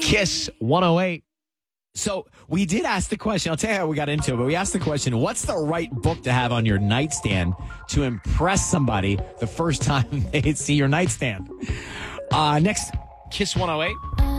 Kiss 108. So we did ask the question. I'll tell you how we got into it, but we asked the question, what's the right book to have on your nightstand to impress somebody the first time they see your nightstand? Next, Kiss 108.